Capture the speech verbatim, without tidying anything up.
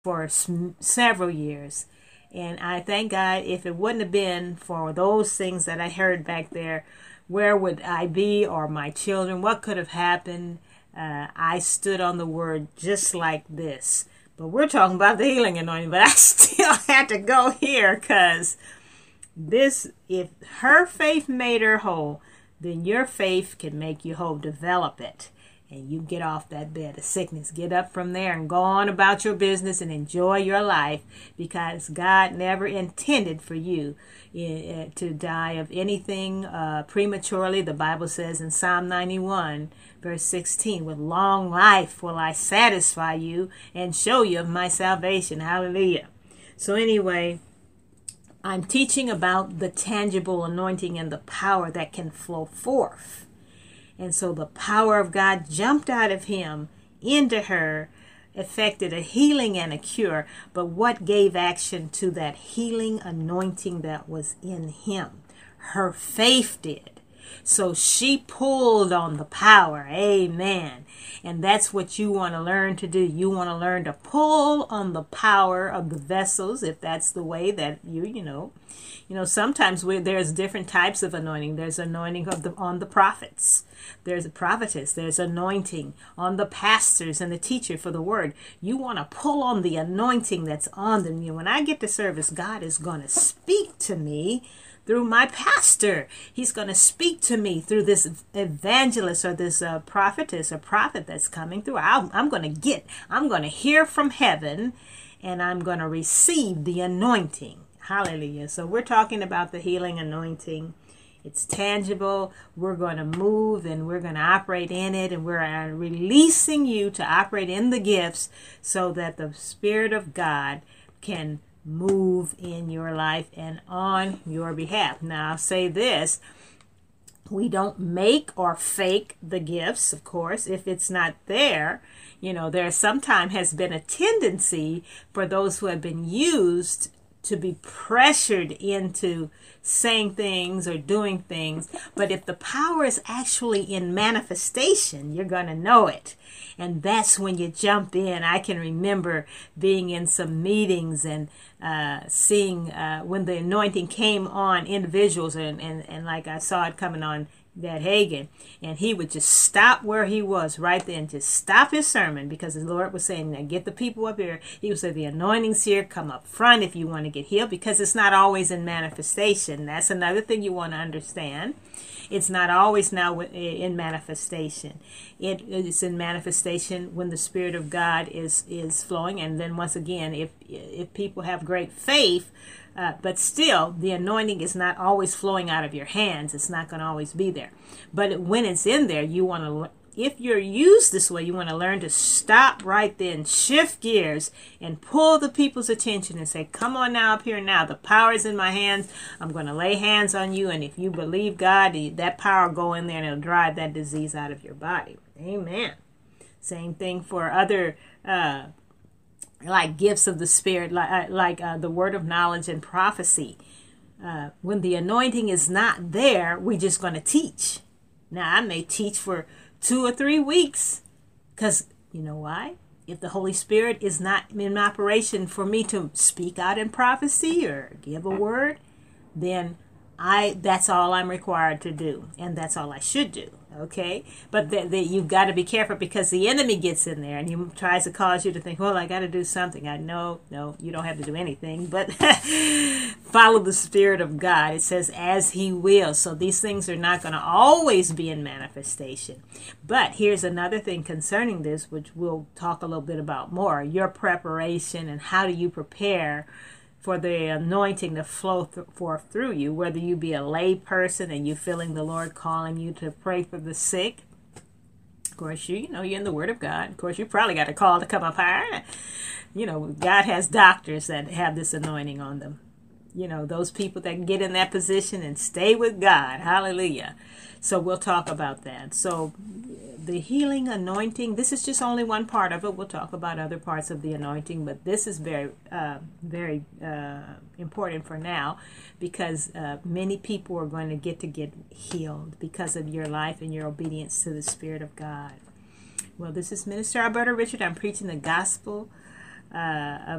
for several years. And I thank God, if it wouldn't have been for those things that I heard back there, where would I be, or my children? What could have happened? Uh, I stood on the word just like this. But we're talking about the healing anointing, but I still had to go here, because this, if her faith made her whole, then your faith can make you whole. Develop it. And you get off that bed of sickness. Get up from there and go on about your business and enjoy your life, because God never intended for you uh, to die of anything uh, prematurely. The Bible says in Psalm ninety-one, verse sixteen, with long life will I satisfy you and show you of my salvation. Hallelujah. So anyway, I'm teaching about the tangible anointing and the power that can flow forth. And so the power of God jumped out of him into her, effected a healing and a cure. But what gave action to that healing anointing that was in him? Her faith did. So she pulled on the power. Amen. And that's what you want to learn to do. You want to learn to pull on the power of the vessels, if that's the way that you, you know. You know, sometimes we, there's different types of anointing. There's anointing of the, on the prophets. There's a prophetess. There's anointing on the pastors and the teacher for the word. You want to pull on the anointing that's on them. You know, when I get to service, God is going to speak to me through my pastor. He's going to speak to me through this evangelist or this uh, prophetess or prophet that's coming through. I'll, I'm going to get, I'm going to hear from heaven, and I'm going to receive the anointing. Hallelujah. So we're talking about the healing anointing. It's tangible. We're going to move and we're going to operate in it, and we're uh, releasing you to operate in the gifts so that the Spirit of God can move in your life and on your behalf. Now, I'll say this. We don't make or fake the gifts, of course, if it's not there. You know, there sometimes has been a tendency for those who have been used to be pressured into saying things or doing things. But if the power is actually in manifestation, you're going to know it. And that's when you jump in. I can remember being in some meetings and uh, seeing uh, when the anointing came on individuals, and, and, and like I saw it coming on that Hagin, and he would just stop where he was right then, just stop his sermon, because the Lord was saying, now get the people up here. He would say, the anointing's here, come up front if you want to get healed, because it's not always in manifestation. That's another thing you want to understand. It's not always now in manifestation. It is in manifestation when the Spirit of God is is flowing. And then once again, if if people have great faith, uh, but still the anointing is not always flowing out of your hands. It's not going to always be there. But when it's in there, you want to, if you're used this way, you want to learn to stop right then, shift gears, and pull the people's attention and say, come on now up here now. The power is in my hands. I'm going to lay hands on you. And if you believe God, that power will go in there and it'll drive that disease out of your body. Amen. Same thing for other uh, like gifts of the Spirit, like, like uh, the word of knowledge and prophecy. Uh, when the anointing is not there, we're just going to teach. Now, I may teach for two or three weeks, because you know why? If the Holy Spirit is not in operation for me to speak out in prophecy or give a word, then I that's all I'm required to do, and that's all I should do. Okay, but the, the, you've got to be careful, because the enemy gets in there and he tries to cause you to think, well, I got to do something. I know, no, you don't have to do anything, but follow the Spirit of God. It says, as he will. So these things are not going to always be in manifestation. But here's another thing concerning this, which we'll talk a little bit about more, your preparation and how do you prepare for the anointing to flow th- forth through you, whether you be a lay person and you feeling the Lord calling you to pray for the sick. Of course, you, you know, you're in the Word of God. Of course, you probably got a call to come up higher. You know, God has doctors that have this anointing on them. You know, those people that can get in that position and stay with God. Hallelujah. So we'll talk about that. So the healing anointing, this is just only one part of it. We'll talk about other parts of the anointing, but this is very, uh, very uh, important for now, because uh, many people are going to get to get healed because of your life and your obedience to the Spirit of God. Well, this is Minister Alberta Richard. I'm preaching the gospel uh,